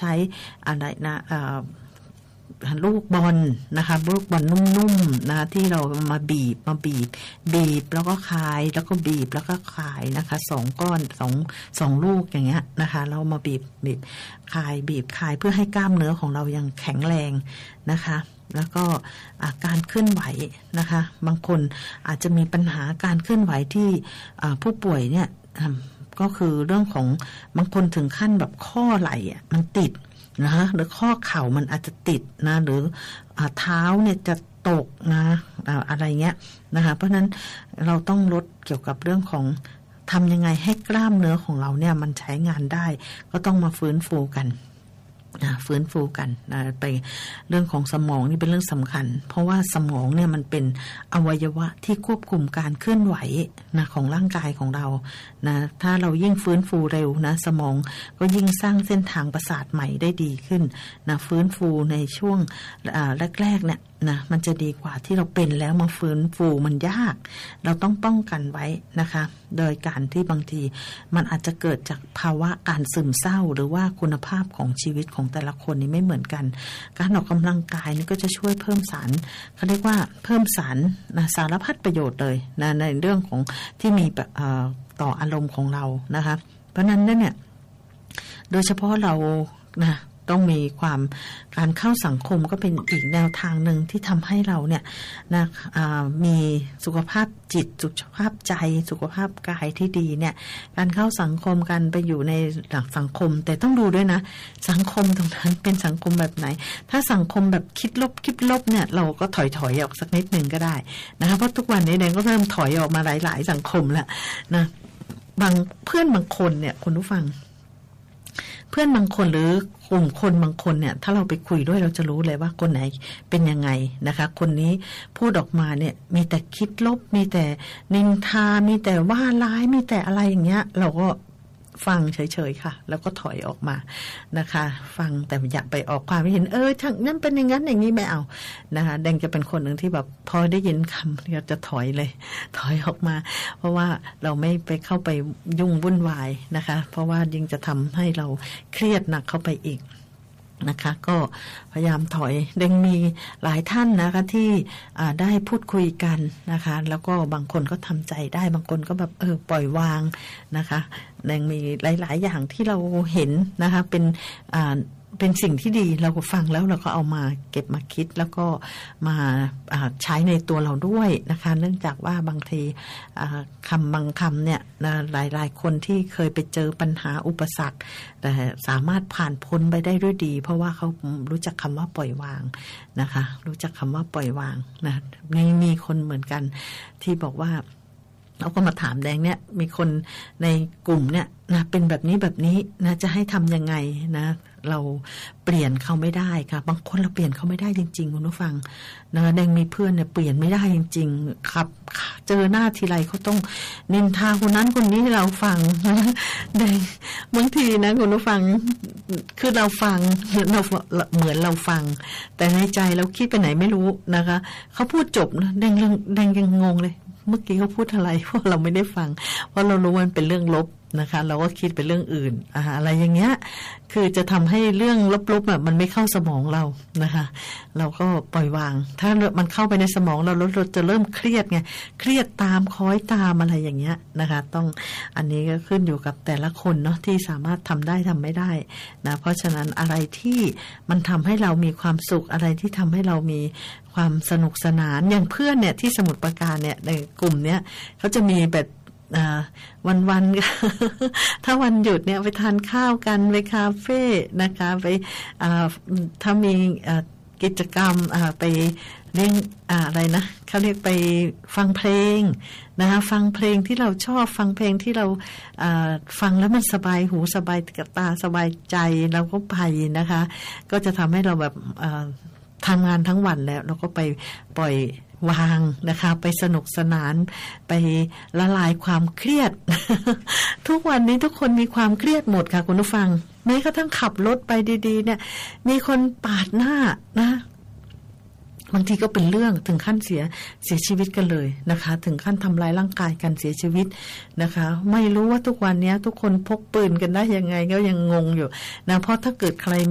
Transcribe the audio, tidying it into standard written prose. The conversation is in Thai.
ใช้อะไรนะลูกบอลนะคะลูกบอลนุ่มๆนะที่เรามาบีบแล้วก็คายแล้วก็บีบแล้วก็คายนะคะ2ก้อน2ลูกอย่างเงี้ยนะคะเรามาบีบคายเพื่อให้กล้ามเนื้อของเรายังแข็งแรงนะคะแล้วก็การเคลื่อนไหวนะคะบางคนอาจจะมีปัญหาการเคลื่อนไหวที่ผู้ป่วยเนี่ยก็คือเรื่องของบางคนถึงขั้นแบบข้อไหล่มันติดนะหรือข้อเข่ามันอาจจะติดนะหรือเท้าเนี่ยจะตกนะอะไรเงี้ยนะคะเพราะนั้นเราต้องลดเกี่ยวกับเรื่องของทำยังไงให้กล้ามเนื้อของเราเนี่ยมันใช้งานได้ก็ต้องมาฟื้นฟูกันไปเรื่องของสมองนี่เป็นเรื่องสำคัญเพราะว่าสมองเนี่ยมันเป็นอวัยวะที่ควบคุมการเคลื่อนไหวนะของร่างกายของเรานะถ้าเรายิ่งฟื้นฟูเร็วนะสมองก็ยิ่งสร้างเส้นทางประสาทใหม่ได้ดีขึ้นนะฟื้นฟูในช่วงแรกๆเนี่ยนะมันจะดีกว่าที่เราเป็นแล้วมาฟื้นฟูมันยากเราต้องป้องกันไว้นะคะโดยการที่บางทีมันอาจจะเกิดจากภาวะการซึมเศร้าหรือว่าคุณภาพของชีวิตของแต่ละคนนี่ไม่เหมือนกันการออกกำลังกายนี่ก็จะช่วยเพิ่มสารเขาเรียกว่าเพิ่มสารนะสารพัดประโยชน์เลยนะในเรื่องของที่มีต่ออารมณ์ของเรานะคะเพราะนั้นเนี่ยโดยเฉพาะเรานะต้องมีการเข้าสังคมก็เป็นอีกแนวทางหนึ่งที่ทำให้เราเนี่ยนะมีสุขภาพจิตสุขภาพใจสุขภาพกายที่ดีเนี่ยการเข้าสังคมกันไปอยู่ในหลักสังคมแต่ต้องดูด้วยนะสังคมตรงนั้นเป็นสังคมแบบไหนถ้าสังคมแบบคิดลบเนี่ยเราก็ถอยออกสักนิดนึงก็ได้นะคะเพราะทุกวันนี้เนี่ยก็เริ่มถอยออกมาหลายสังคมแล้วนะเพื่อนบางคนเนี่ยคุณผู้ฟังเพื่อนบางคนหรือกลุ่มคนบางคนเนี่ยถ้าเราไปคุยด้วยเราจะรู้เลยว่าคนไหนเป็นยังไงนะคะคนนี้พูดออกมาเนี่ยมีแต่คิดลบมีแต่นินทามีแต่ว่าร้ายมีแต่อะไรอย่างเงี้ยเราก็ฟังเฉยๆค่ะแล้วก็ถอยออกมานะคะฟังแต่อย่าไปออกความคิดเห็นทางนั้นเป็นอย่างนั้นอย่างนี้ไม่เอานะคะแดงจะเป็นคนหนึ่งที่แบบพอได้ยินคำก็จะถอยออกมาเพราะว่าเราไม่ไปเข้าไปยุ่งวุ่นวายนะคะเพราะว่ายิ่งจะทำให้เราเครียดหนักเข้าไปอีกนะคะก็พยายามถอยดังมีหลายท่านนะคะที่ได้พูดคุยกันนะคะแล้วก็บางคนก็ทำใจได้บางคนก็แบบปล่อยวางนะคะดังมีหลายๆอย่างที่เราเห็นนะคะเป็นสิ่งที่ดีเราก็ฟังแล้วเราก็เอามาเก็บมาคิดแล้วก็มาใช้ในตัวเราด้วยนะคะเนื่องจากว่าบางทีบางคำเนี่ยหลายคนที่เคยไปเจอปัญหาอุปสรรคแต่สามารถผ่านพ้นไปได้ด้วยดีเพราะว่าเขารู้จักคำว่าปล่อยวางนะคะรู้จักคำว่าปล่อยวางนะมีคนเหมือนกันที่บอกว่าเราก็มาถามแดงเนี่ยมีคนในกลุ่มเนี่ยนะเป็นแบบนี้นะจะให้ทำยังไงนะเราเปลี่ยนเขาไม่ได้ค่ะบางคนเราเปลี่ยนเขาไม่ได้จริงๆคุณผู้ฟังนะแดงมีเพื่อนเนี่ยเปลี่ยนไม่ได้จริงๆครับเจอหน้าทีไรเขาต้องนินทาคนนั้นคนนี้ให้เราฟังแดงบางทีนะคุณผู้ฟังคือเราฟังเราเหมือนเราฟังแต่ในใจเราคิดไปไหนไม่รู้นะคะเขาพูดจบนะแดงยังงงเลยเมื่อกี้เขาพูดอะไรเพราะเราไม่ได้ฟังเพราะเรารู้ว่ามันเป็นเรื่องลบนะคะเราก็คิดเป็นเรื่องอื่นอะไรอย่างเงี้ยคือจะทำให้เรื่องลบๆแบบมันไม่เข้าสมองเรานะคะเราก็ปล่อยวางถ้ามันเข้าไปในสมองเราจะเริ่มเครียดไงเครียดตามคอยตามอะไรอย่างเงี้ยนะคะต้องอันนี้ก็ขึ้นอยู่กับแต่ละคนเนาะที่สามารถทำได้ทำไม่ได้นะเพราะฉะนั้นอะไรที่มันทำให้เรามีความสุขอะไรที่ทำให้เรามีความสนุกสนานอย่างเพื่อนเนี่ยที่สมุทรปราการเนี่ยในกลุ่มเนี้ยเขาจะมีแบบวันถ้าวันหยุดเนี่ยไปทานข้าวกันไปคาเฟ่นะคะไปถ้ามีกิจกรรมไปเรียกอะไรนะเขาเรียกไปฟังเพลงนะคะฟังเพลงที่เราชอบฟังเพลงที่เราฟังแล้วมันสบายหูสบายตาสบายใจเราก็ไปนะคะก็จะทำให้เราแบบทำงานทั้งวันแล้วเราก็ไปปล่อยวางนะคะไปสนุกสนานไปละลายความเครียด ทุกวันนี้ทุกคนมีความเครียดหมดค่ะคุณผู้ฟังแม้กระทั่งขับรถไปดีๆเนี่ยมีคนปาดหน้านะบางทีก็เป็นเรื่องถึงขั้นเสียชีวิตกันเลยนะคะถึงขั้นทำลายร่างกายกันเสียชีวิตนะคะไม่รู้ว่าทุกวันนี้ทุกคนพกปืนกันได้ยังไงก็ยังงงอยู่นะเพราะถ้าเกิดใคร